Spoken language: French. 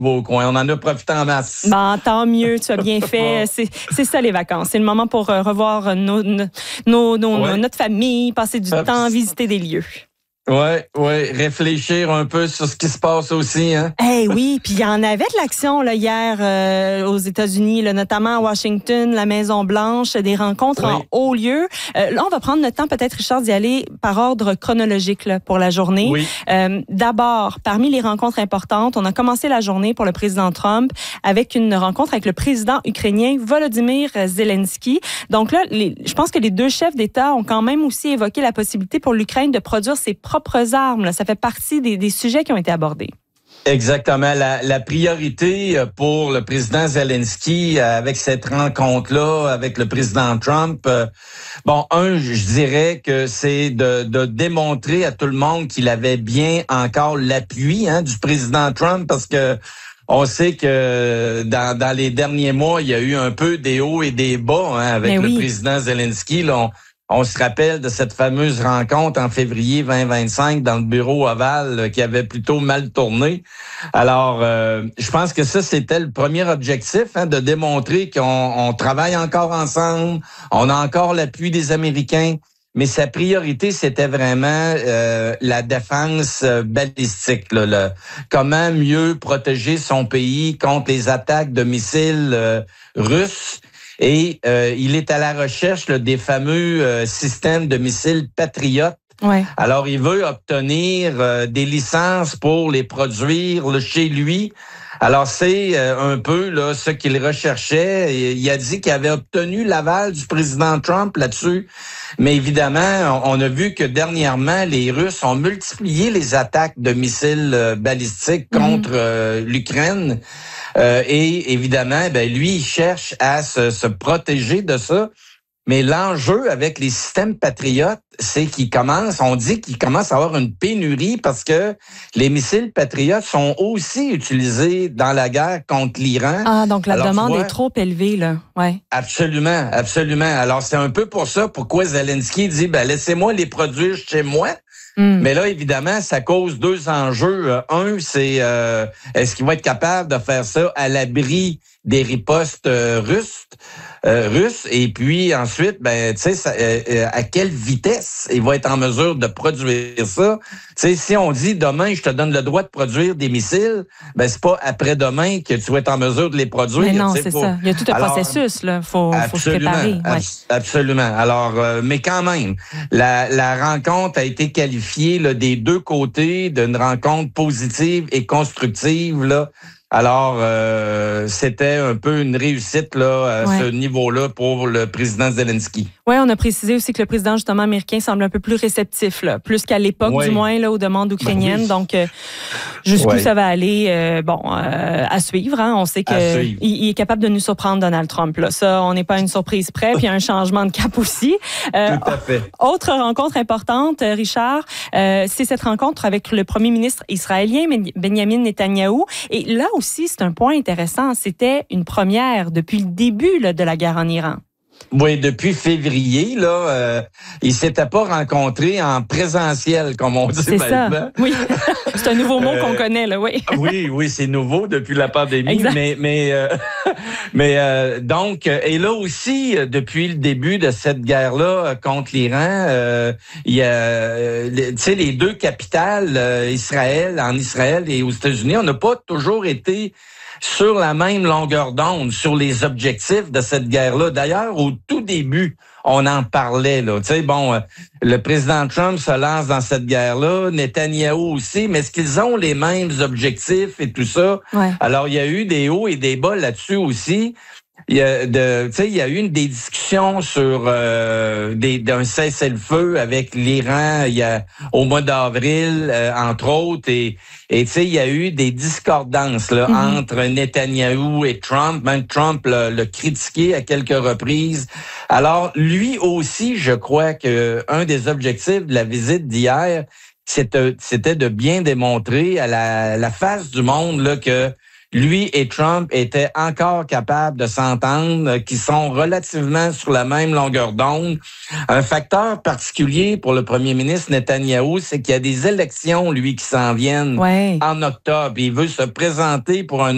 beau coin. On en a profité en masse. Ben, tant mieux, tu as bien fait. C'est ça les vacances. C'est le moment pour revoir notre famille, passer du temps, visiter des lieux. Oui, réfléchir un peu sur ce qui se passe aussi, hein. Oui, puis il y en avait de l'action là hier aux États-Unis, là, notamment à Washington, la Maison-Blanche, des rencontres en haut lieu. Là, on va prendre le temps peut-être, Richard, d'y aller par ordre chronologique là, pour la journée. Oui. D'abord, parmi les rencontres importantes, on a commencé la journée pour le président Trump avec une rencontre avec le président ukrainien Volodymyr Zelensky. Donc là, je pense que les deux chefs d'État ont quand même aussi évoqué la possibilité pour l'Ukraine de produire ses propres armes. Là. Ça fait partie des sujets qui ont été abordés. Exactement. La priorité pour le président Zelensky avec cette rencontre-là, avec le président Trump, je dirais que c'est de démontrer à tout le monde qu'il avait bien encore l'appui du président Trump, parce que on sait que dans les derniers mois, il y a eu un peu des hauts et des bas avec le président Zelensky. Là, on se rappelle de cette fameuse rencontre en février 2025 dans le bureau ovale qui avait plutôt mal tourné. Alors, je pense que ça, c'était le premier objectif, de démontrer qu'on travaille encore ensemble, on a encore l'appui des Américains. Mais sa priorité, c'était vraiment la défense balistique. Comment mieux protéger son pays contre les attaques de missiles russes. Et il est à la recherche des fameux systèmes de missiles Patriot. Ouais. Alors, il veut obtenir des licences pour les produire chez lui. Alors, c'est un peu ce qu'il recherchait. Il a dit qu'il avait obtenu l'aval du président Trump là-dessus. Mais évidemment, on a vu que dernièrement, les Russes ont multiplié les attaques de missiles balistiques contre l'Ukraine. Et évidemment, lui, il cherche à se protéger de ça. Mais l'enjeu avec les systèmes patriotes, c'est on dit qu'il commence à avoir une pénurie parce que les missiles patriotes sont aussi utilisés dans la guerre contre l'Iran. Ah, donc la demande est trop élevée, là. Ouais. Absolument, absolument. Alors, c'est un peu pour ça pourquoi Zelensky dit, laissez-moi les produire chez moi. Mais là, évidemment, ça cause deux enjeux. Un, c'est est-ce qu'il va être capable de faire ça à l'abri des ripostes russes? Et puis ensuite, à quelle vitesse il va être en mesure de produire ça? Si on dit demain, je te donne le droit de produire des missiles, c'est pas après-demain que tu vas être en mesure de les produire. Mais non, c'est ça. Il y a tout un processus, là. Faut se préparer. Ouais. Absolument. Alors, mais quand même, la rencontre a été qualifiée des deux côtés d'une rencontre positive et constructive, là. Alors, c'était un peu une réussite à ce niveau-là pour le président Zelensky. Oui, on a précisé aussi que le président justement américain semble un peu plus réceptif, plus qu'à l'époque du moins aux demandes ukrainiennes. Donc, jusqu'où ça va aller, à suivre. On sait que il est capable de nous surprendre, Donald Trump. Là. Ça, on n'est pas à une surprise près. Puis il y a un changement de cap aussi. Tout à fait. Autre rencontre importante, Richard, c'est cette rencontre avec le premier ministre israélien, Benjamin Netanyahou. Et là aussi, c'est un point intéressant. C'était une première depuis le début de la guerre en Iran. Oui, depuis février, ils s'étaient pas rencontrés en présentiel, comme on dit maintenant. C'est ça, oui. C'est un nouveau mot qu'on connaît, là, oui. Oui, c'est nouveau depuis la pandémie. Exact. Donc, et là aussi, depuis le début de cette guerre-là contre l'Iran, il y a, les deux capitales, en Israël et aux États-Unis, on n'a pas toujours été sur la même longueur d'onde, sur les objectifs de cette guerre-là. D'ailleurs, au tout début, on en parlait, là. Le président Trump se lance dans cette guerre-là, Netanyahou aussi, mais est-ce qu'ils ont les mêmes objectifs et tout ça? Ouais. Alors, il y a eu des hauts et des bas là-dessus aussi. Il y a eu des discussions sur d'un cessez-le-feu avec l'Iran au mois d'avril, entre autres, et il y a eu des discordances entre Netanyahou et Trump. Même Trump l'a critiqué à quelques reprises. Alors, lui aussi, je crois que un des objectifs de la visite d'hier, c'était de bien démontrer à la face du monde que lui et Trump étaient encore capables de s'entendre, qu'ils sont relativement sur la même longueur d'onde. Un facteur particulier pour le premier ministre Netanyahou, c'est qu'il y a des élections, lui, qui s'en viennent en octobre. Il veut se présenter pour un